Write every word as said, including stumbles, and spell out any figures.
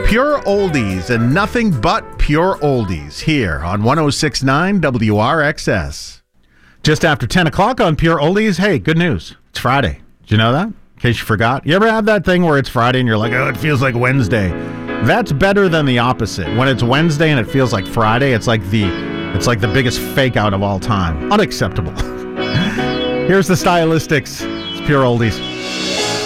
Pure oldies and nothing but pure oldies here on one oh six point nine W R X S. Just after ten o'clock on Pure Oldies, hey, good news. It's Friday. Did you know that? In case you forgot. You ever have that thing where it's Friday and you're like, oh, it feels like Wednesday? That's better than the opposite. When it's Wednesday and it feels like Friday, it's like the it's like the biggest fake out of all time. Unacceptable. Here's the Stylistics. It's Pure Oldies.